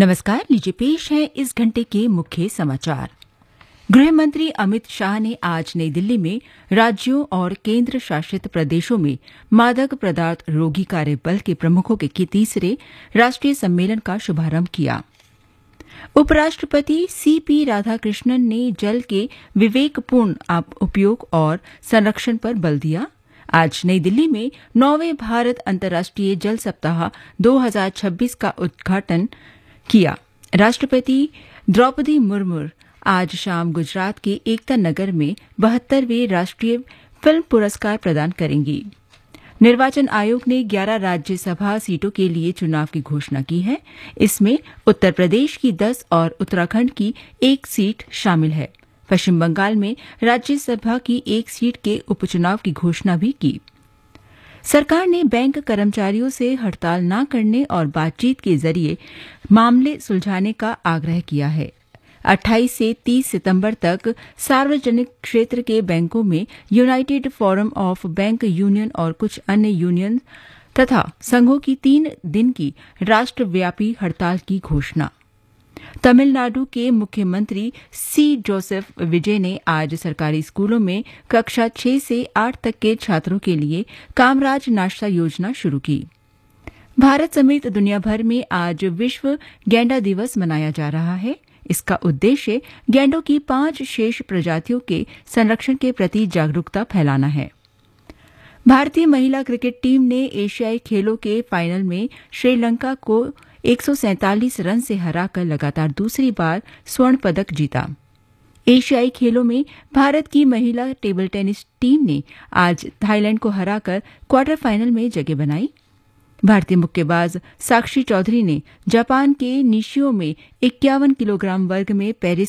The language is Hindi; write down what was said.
नमस्कार, लीजिए पेश है इस घंटे के मुख्य समाचार। गृह मंत्री अमित शाह ने आज नई दिल्ली में राज्यों और केंद्र शासित प्रदेशों में मादक पदार्थ रोधी कार्यबल के प्रमुखों के तीसरे राष्ट्रीय सम्मेलन का शुभारंभ किया। उपराष्ट्रपति सीपी राधाकृष्णन ने जल के विवेकपूर्ण उपयोग और संरक्षण पर बल दिया। आज नई दिल्ली में 9वें भारत अंतर्राष्ट्रीय जल सप्ताह 2026 का उद्घाटन किया। राष्ट्रपति द्रौपदी मुर्मू आज शाम गुजरात के एकता नगर में 72वें राष्ट्रीय फिल्म पुरस्कार प्रदान करेंगी। निर्वाचन आयोग ने 11 राज्यसभा सीटों के लिए चुनाव की घोषणा की है। इसमें उत्तर प्रदेश की 10 और उत्तराखंड की 1 सीट शामिल है। पश्चिम बंगाल में राज्यसभा की 1 सीट के उपचुनाव की घोषणा भी की। सरकार ने बैंक कर्मचारियों से हड़ताल न करने और बातचीत के जरिए मामले सुलझाने का आग्रह किया है। 28 से 30 सितंबर तक सार्वजनिक क्षेत्र के बैंकों में United forum of bank union और कुछ अन्य यूनियन तथा संघों की 3 दिन की राष्ट्रव्यापी हड़ताल की घोषणा। तमिलनाडु के मुख्यमंत्री सी जोसेफ विजय ने आज सरकारी स्कूलों में कक्षा 6 से 8 तक के छात्रों के लिए कामराज नाश्ता योजना शुरू की। भारत समेत दुनिया भर में आज विश्व गैंडा दिवस मनाया जा रहा है। इसका उद्देश्य गैंडों की 5 शेष प्रजातियों के संरक्षण के प्रति जागरूकता फैलाना है। भारतीय महिला क्रिकेट टीम ने एशियाई खेलों के फाइनल में श्रीलंका को 147 रन से हराकर लगातार दूसरी बार स्वर्ण पदक जीता। एशियाई खेलों में भारत की महिला टेबल टेनिस टीम ने आज थाईलैंड को हराकर क्वार्टर फाइनल में जगह बनाई। भारतीय मुक्केबाज साक्षी चौधरी ने जापान के निशियो में 51 किलोग्राम वर्ग में पेरिस